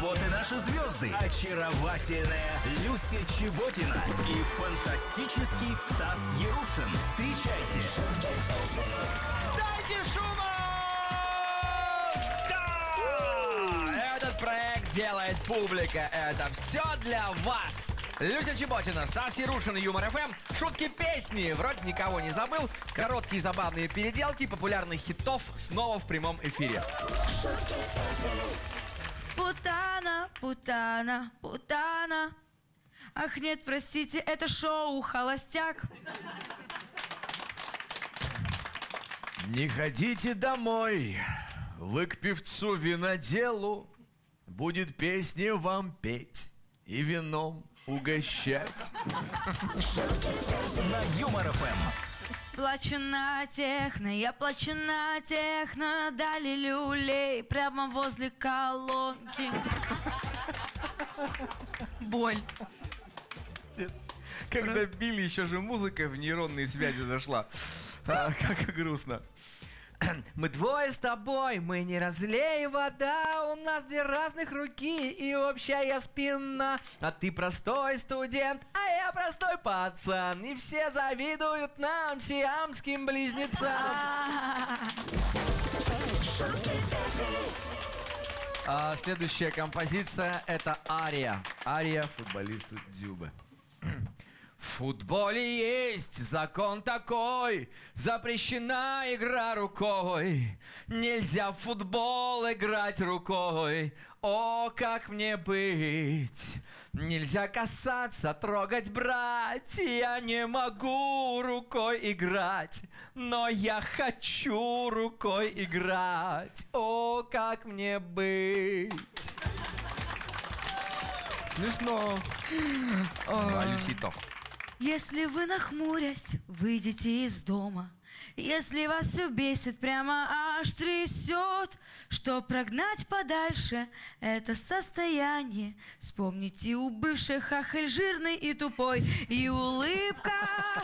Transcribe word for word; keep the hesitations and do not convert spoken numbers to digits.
Вот и наши звезды. Очаровательная Люся Чеботина и фантастический Стас Ярушин. Встречайте. Дайте шума! Да! Этот проект делает публика. Это все для вас. Люся Чеботина, Стас Ярушин, Юмор ФМ. Шутки, песни. Вроде никого не забыл. Короткие забавные переделки популярных хитов снова в прямом эфире. Путана, путана, путана. Ах нет, простите, это шоу «Холостяк». Не ходите домой, вы к певцу-виноделу. Будет песни вам петь и вином угощать. На Юмор ФМ. Плачу на техно, я плачу на техно. Дали люлей прямо возле колонки. Боль. Когда били, еще же музыка в нейронные связи зашла. А, как грустно. Мы двое с тобой, мы не разлей вода. У нас две разных руки и общая спина. А ты простой студент, а я простой пацан. И все завидуют нам, сиамским близнецам. А следующая композиция — это ария. Ария футболисту Дзюбы. В футболе есть закон такой, запрещена игра рукой. Нельзя в футбол играть рукой. О, как мне быть? Нельзя касаться, трогать, брать. Я не могу рукой играть, но я хочу рукой играть. О, как мне быть? Смешно. А, Люсито. Если вы, нахмурясь, выйдете из дома, если вас все бесит, прямо аж трясет, что прогнать подальше это состояние, вспомните у бывших хахаль жирный и тупой, и улыбка